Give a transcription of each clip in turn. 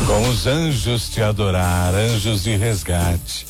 Com os anjos te adorar, anjos de resgate.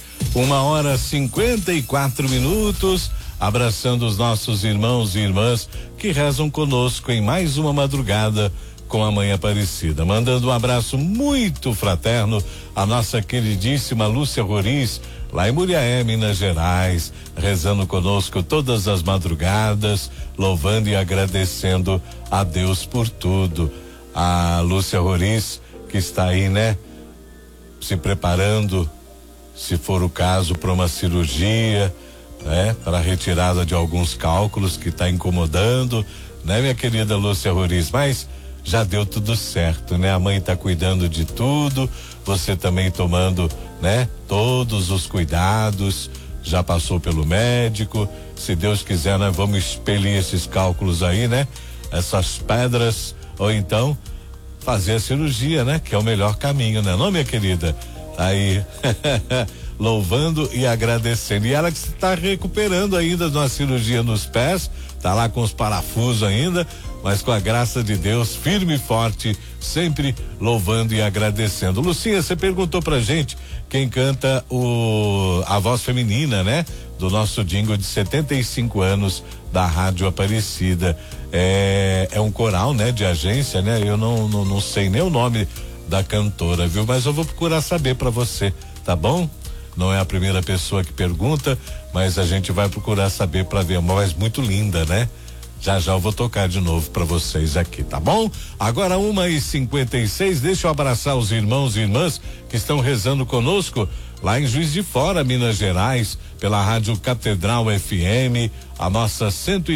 1h54, abraçando os nossos irmãos e irmãs que rezam conosco em mais uma madrugada com a Mãe Aparecida. Mandando um abraço muito fraterno à nossa queridíssima Lúcia Roriz, lá em Muriaé, Minas Gerais, rezando conosco todas as madrugadas, louvando e agradecendo a Deus por tudo. A Lúcia Roriz, que está aí, né, se preparando, se for o caso, para uma cirurgia, né, para a retirada de alguns cálculos que está incomodando, né, minha querida Lúcia Roriz, mas já deu tudo certo, né? A mãe está cuidando de tudo, você também tomando, né, todos os cuidados, já passou pelo médico, se Deus quiser, nós vamos expelir esses cálculos aí, né? Essas pedras, ou então fazer a cirurgia, né? Que é o melhor caminho, né? Não, minha querida? Aí, louvando e agradecendo. E ela que está recuperando ainda de uma cirurgia nos pés, tá lá com os parafusos ainda, mas com a graça de Deus, firme e forte, sempre louvando e agradecendo. Lucinha, você perguntou pra gente quem canta a voz feminina, né? Do nosso jingle de 75 anos da Rádio Aparecida. É um coral, né? De agência, né? Eu não sei nem o nome da cantora, viu? Mas eu vou procurar saber pra você, tá bom? Não é a primeira pessoa que pergunta, mas a gente vai procurar saber pra ver. Uma voz muito linda, né? Já eu vou tocar de novo para vocês aqui, tá bom? Agora 1h56, deixa eu abraçar os irmãos e irmãs que estão rezando conosco lá em Juiz de Fora, Minas Gerais, pela Rádio Catedral FM, a nossa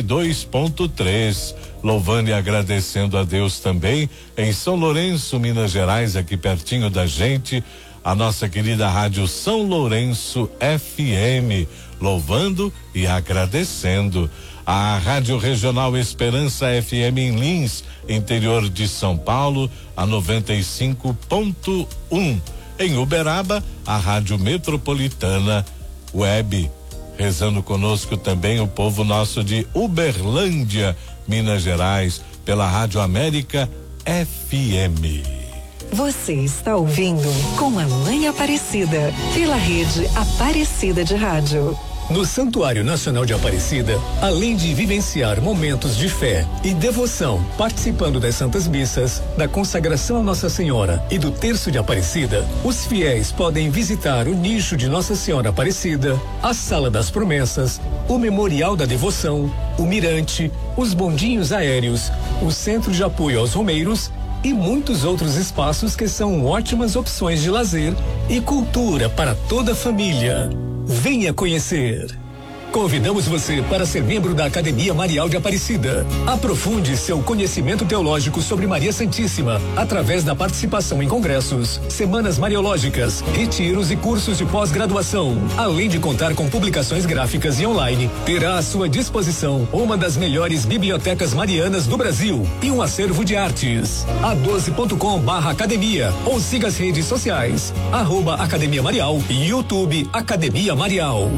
102.3, louvando e agradecendo a Deus também em São Lourenço, Minas Gerais, aqui pertinho da gente, a nossa querida Rádio São Lourenço FM, louvando e agradecendo. A Rádio Regional Esperança FM em Lins, interior de São Paulo, a 95.1. Em Uberaba, a Rádio Metropolitana Web. Rezando conosco também o povo nosso de Uberlândia, Minas Gerais, pela Rádio América FM. Você está ouvindo Com a Mãe Aparecida, pela rede Aparecida de Rádio. No Santuário Nacional de Aparecida, além de vivenciar momentos de fé e devoção, participando das Santas Missas, da consagração a Nossa Senhora e do Terço de Aparecida, os fiéis podem visitar o nicho de Nossa Senhora Aparecida, a Sala das Promessas, o Memorial da Devoção, o Mirante, os bondinhos aéreos, o Centro de Apoio aos Romeiros e muitos outros espaços que são ótimas opções de lazer e cultura para toda a família. Venha conhecer. Convidamos você para ser membro da Academia Marial de Aparecida. Aprofunde seu conhecimento teológico sobre Maria Santíssima através da participação em congressos, semanas mariológicas, retiros e cursos de pós-graduação. Além de contar com publicações gráficas e online, terá à sua disposição uma das melhores bibliotecas marianas do Brasil e um acervo de artes. a12.com/academia ou siga as redes sociais @Academia Marial e YouTube Academia Marial.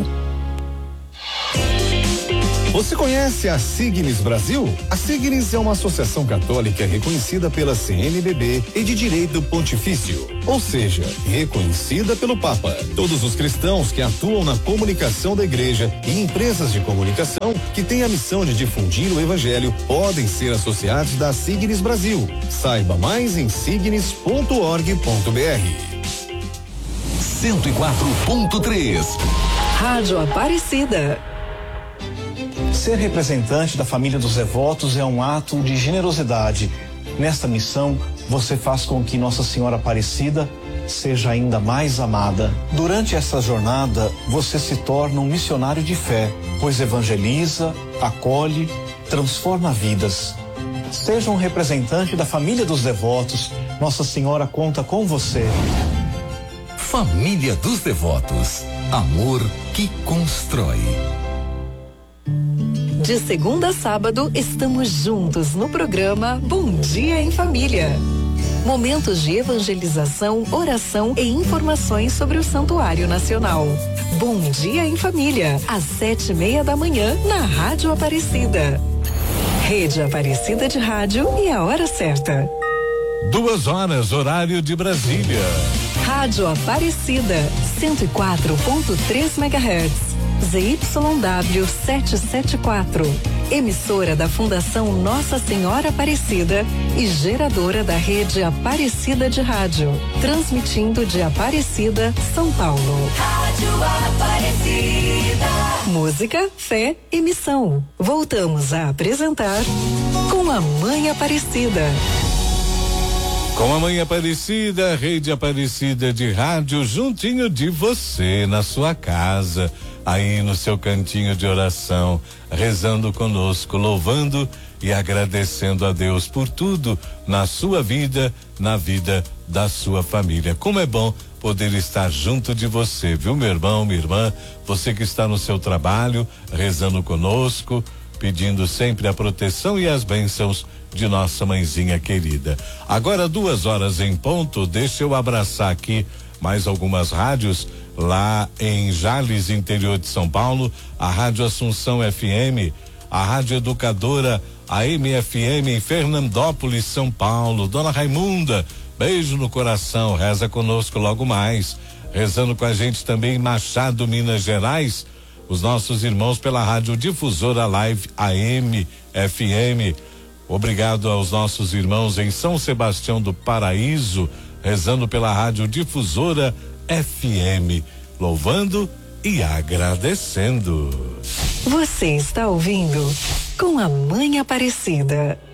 Você conhece a Signis Brasil? A Signis é uma associação católica reconhecida pela CNBB e de direito pontifício, ou seja, reconhecida pelo Papa. Todos os cristãos que atuam na comunicação da igreja e empresas de comunicação que têm a missão de difundir o evangelho podem ser associados da Signis Brasil. Saiba mais em signis.org.br. 104.3 Rádio Aparecida. Ser representante da família dos devotos é um ato de generosidade. Nesta missão, você faz com que Nossa Senhora Aparecida seja ainda mais amada. Durante essa jornada, você se torna um missionário de fé, pois evangeliza, acolhe, transforma vidas. Seja um representante da família dos devotos. Nossa Senhora conta com você. Família dos Devotos. Amor que constrói. De segunda a sábado, estamos juntos no programa Bom Dia em Família. Momentos de evangelização, oração e informações sobre o Santuário Nacional. Bom Dia em Família, às 7:30 da manhã, na Rádio Aparecida. Rede Aparecida de Rádio e a hora certa. 2 horas, horário de Brasília. Rádio Aparecida, 104.3 MHz. ZYW 774. Emissora da Fundação Nossa Senhora Aparecida e geradora da rede Aparecida de Rádio. Transmitindo de Aparecida, São Paulo. Rádio Aparecida. Música, fé e missão. Voltamos a apresentar Com a Mãe Aparecida. Com a Mãe Aparecida, Rede Aparecida de Rádio, juntinho de você, na sua casa, aí no seu cantinho de oração, rezando conosco, louvando e agradecendo a Deus por tudo na sua vida, na vida da sua família. Como é bom poder estar junto de você, viu, meu irmão, minha irmã, você que está no seu trabalho, rezando conosco, pedindo sempre a proteção e as bênçãos de nossa mãezinha querida. Agora 2 horas em ponto, deixa eu abraçar aqui mais algumas rádios lá em Jales, interior de São Paulo, a Rádio Assunção FM, a Rádio Educadora, a MFM em Fernandópolis, São Paulo. Dona Raimunda, beijo no coração, reza conosco logo mais. Rezando com a gente também em Machado, Minas Gerais, os nossos irmãos pela Rádio Difusora Live AM, FM. Obrigado aos nossos irmãos em São Sebastião do Paraíso, rezando pela Rádio Difusora FM, louvando e agradecendo. Você está ouvindo Com a Mãe Aparecida.